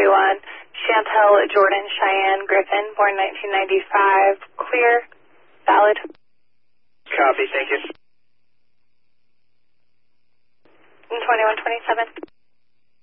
21, Chantel Jordan Cheyenne Griffin, born 1995, clear, valid. Copy, thank you. 2127.